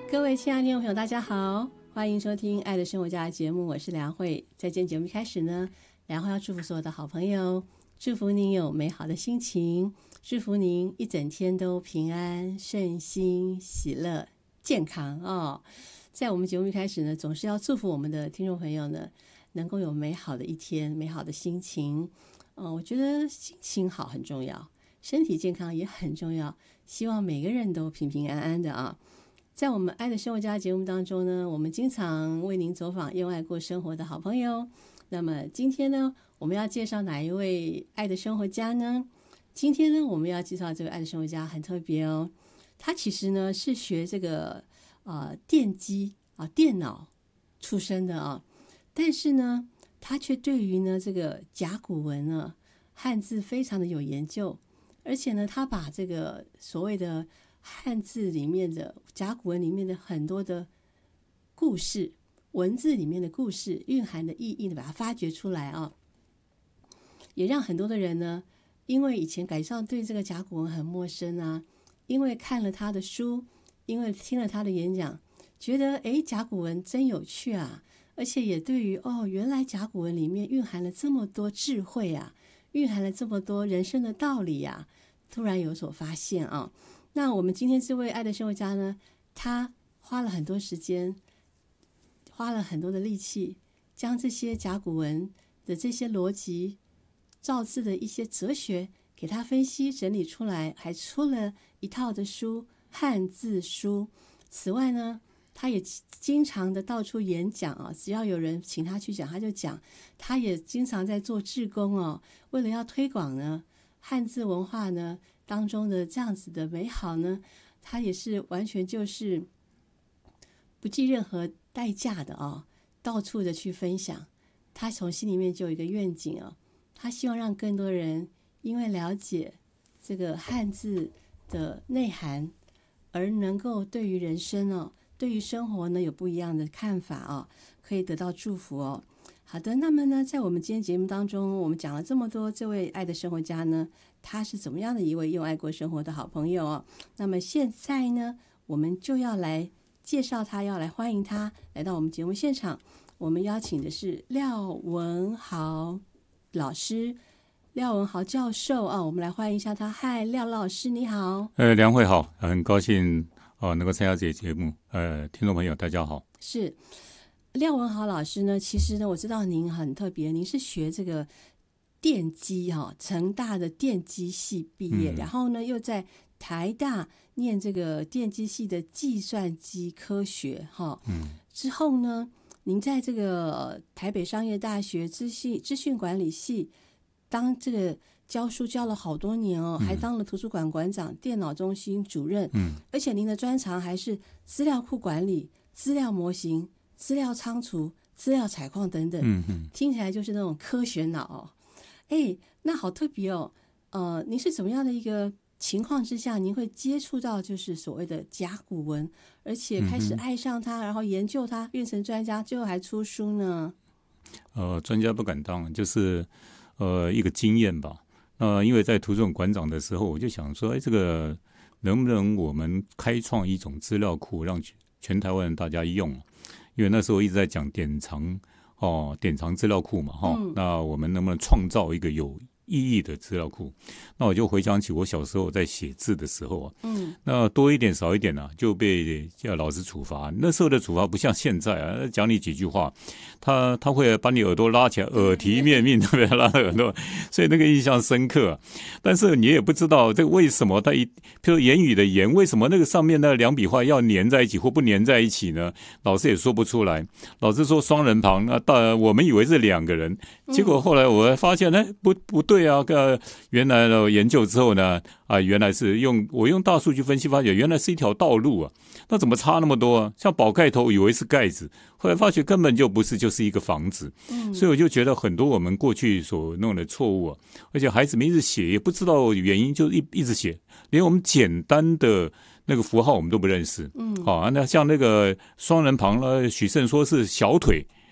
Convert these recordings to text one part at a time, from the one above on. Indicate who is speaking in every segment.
Speaker 1: 各位亲爱的听众朋友大家好，欢迎收听爱的生活家的节目，我是梁慧。在今天节目一开始呢，梁慧要祝福所有的好朋友，祝福您有美好的心情，祝福您一整天都平安顺心喜乐健康哦。在我们节目一开始呢，总是要祝福我们的听众朋友呢能够有美好的一天，美好的心情。我觉得心情好很重要，身体健康也很重要，希望每个人都平平安安的啊。在我们爱的生活家节目当中呢，我们经常为您走访用爱过生活的好朋友。那么今天呢，我们要介绍哪一位爱的生活家呢？今天呢，我们要介绍这位爱的生活家很特别哦。他其实呢是学这个电机电脑出身的啊，但是呢，他却对于呢这个甲骨文呢汉字非常的有研究，而且呢，他把这个所谓的汉字里面的甲骨文里面的很多的故事，文字里面的故事蕴含的意义呢，把它发掘出来啊，也让很多的人呢，因为以前感上对这个甲骨文很陌生啊，因为看了他的书，因为听了他的演讲，觉得甲骨文真有趣啊，而且也对于原来甲骨文里面蕴含了这么多智慧啊，蕴含了这么多人生的道理啊，突然有所发现啊。那我们今天这位爱的生活家呢，他花了很多时间，花了很多的力气，将这些甲骨文的这些逻辑造字的一些哲学给他分析整理出来，还出了一套的书，汉字书。此外呢，他也经常的到处演讲啊，只要有人请他去讲他就讲。他也经常在做志工哦，为了要推广呢汉字文化呢当中的这样子的美好呢，他也是完全就是不计任何代价的哦，到处的去分享。他从心里面就有一个愿景哦，他希望让更多人因为了解这个汉字的内涵，而能够对于人生哦，对于生活呢有不一样的看法哦，可以得到祝福哦。好的，那么呢，在我们今天节目当中，我们讲了这么多，这位爱的生活家呢，他是怎么样的一位用爱过生活的好朋友哦？那么现在呢，我们就要来介绍他，要来欢迎他来到我们节目现场。我们邀请的是廖文豪老师，廖文豪教授啊，我们来欢迎一下他。嗨，廖老师你好。
Speaker 2: 梁慧好，很高兴能够参加这个节目。听众朋友大家好。
Speaker 1: 是廖文豪老师呢，其实呢，我知道您很特别，您是学这个电机成大的电机系毕业，然后呢又在台大念这个电机系的计算机科学之后呢，您在这个台北商业大学资讯管理系当这个教书教了好多年哦，还当了图书馆馆长、电脑中心主任，而且您的专长还是资料库管理、资料模型、资料仓储、资料采矿等等，听起来就是那种科学脑哦。那好特别哦。您是怎么样的一个情况之下，您会接触到就是所谓的甲骨文，而且开始爱上它，然后研究它，变成专家，最后还出书呢？
Speaker 2: 专家不敢当，就是一个经验吧。因为在图书馆馆长的时候，我就想说，这个能不能我们开创一种资料库，让全台湾人大家用？因为那时候一直在讲典藏资料库嘛，那我们能不能创造一个有意义的资料库？那我就回想起我小时候在写字的时候那多一点少一点就被老师处罚。那时候的处罚不像现在讲你几句话，他会把你耳朵拉起来，耳提面命，特别拉耳朵，所以那个印象深刻。但是你也不知道这个为什么譬如言语的言，为什么那个上面那两笔画要粘在一起或不粘在一起呢？老师也说不出来。老师说双人旁，我们以为是两个人，结果后来我发现不对啊，原来研究之后呢，原来是我用大数据分析发现，原来是一条道路啊，那怎么差那么多啊？像宝盖头以为是盖子，后来发觉根本就不是，就是一个房子。所以我就觉得很多我们过去所弄的错误而且孩子们一直写也不知道原因，就一直写，连我们简单的那个符号我们都不认识。那像那个双人旁许慎说是小腿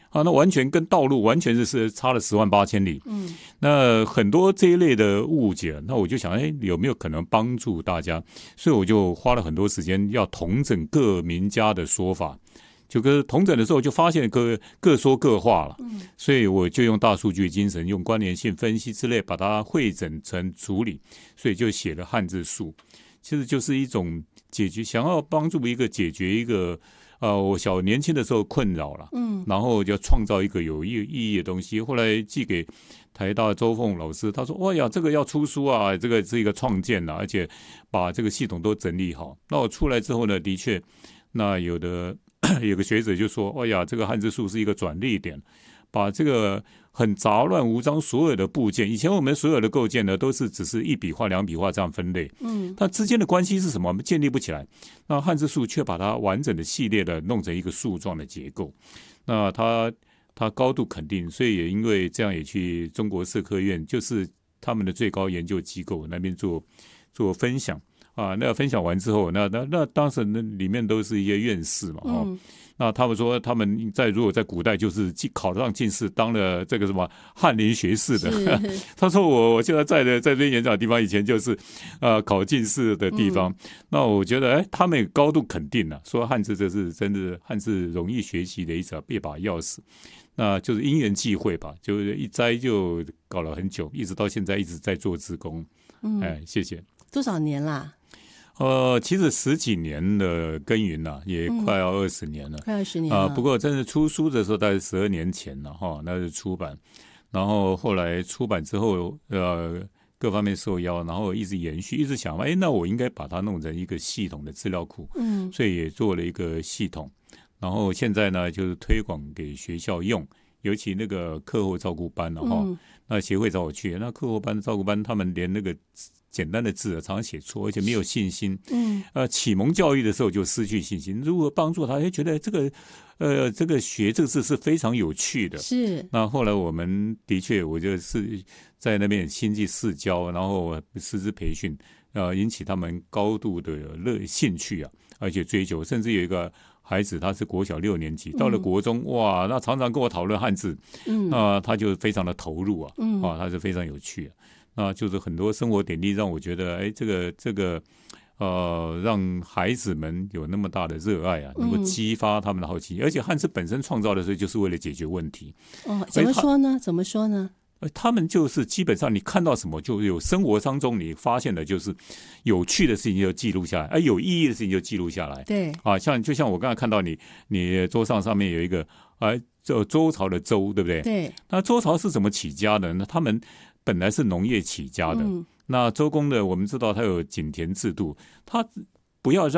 Speaker 2: 啊，那完全跟道路完全是差了10万8千里。那很多这一类的误解，那我就想，有没有可能帮助大家？所以我就花了很多时间要统整各名家的说法。就跟统整的时候，就发现各说各话了。所以我就用大数据精神，用关联性分析之类，把它汇整成处理，所以就写了汉字术。其实就是一种想要帮助解决一个我年轻的时候困扰了。然后就创造一个有意义的东西。后来寄给台大周凤老师，他说：“哇呀，这个要出书啊，这个是一个创建啊，而且把这个系统都整理好。”那我出来之后呢，的确，那有个学者就说：“哎呀，这个汉字术是一个转捩点，把这个很杂乱无章所有的部件，以前我们所有的构建呢，都是只是一笔画、2笔画这样分类，它之间的关系是什么，我们建立不起来。那汉字术却把它完整的系列的弄成一个树状的结构。那它高度肯定，所以也因为这样也去中国社科院，就是他们的最高研究机构那边做分享。”那分享完之后，那当时那里面都是一些院士嘛，那他们说他们如果在古代就是考得上进士，当了这个什么翰林学士的。他说我现在在这边演讲的地方，以前就是考进士的地方。那我觉得他们也高度肯定了，说汉字这是真的，汉字容易学习的一把钥匙。那就是因缘际会吧，就是一栽就搞了很久，一直到现在一直在做志工。谢谢。
Speaker 1: 多少年啦？
Speaker 2: 其实10几年的耕耘了，也快要20年了，
Speaker 1: 快20年了。
Speaker 2: 不过真的出书的时候大概12年前了哈，那是出版，然后后来出版之后，各方面受邀，然后一直延续，一直想，那我应该把它弄成一个系统的资料库，所以也做了一个系统，然后现在呢就是推广给学校用，尤其那个课后照顾班了哈，那协会找我去，那课后班照顾班他们连那个简单的字常常写错，而且没有信心。启蒙教育的时候就失去信心。如何帮助他，觉得这个学这个字是非常有趣的。是。那后来我们的确，我就是在那边星际试教，然后师资培训，引起他们高度的兴趣啊，而且追求。甚至有一个孩子，他是国小6年级，到了国中，哇，那常常跟我讨论汉字，那他就非常的投入啊，他是非常有趣啊。那就是很多生活点滴让我觉得，这个让孩子们有那么大的热爱啊，能够激发他们的好奇心。而且汉字本身创造的时候就是为了解决问题。
Speaker 1: 怎么说呢？
Speaker 2: 他们就是基本上你看到什么，就有生活当中你发现的就是有趣的事情就记录下来，有意义的事情就记录下来。对就像我刚才看到你桌上面有一个周朝的周，对不对？对。那周朝是怎么起家的？那他们本来是农业起家的，那周公的我们知道他有井田制度，他不要让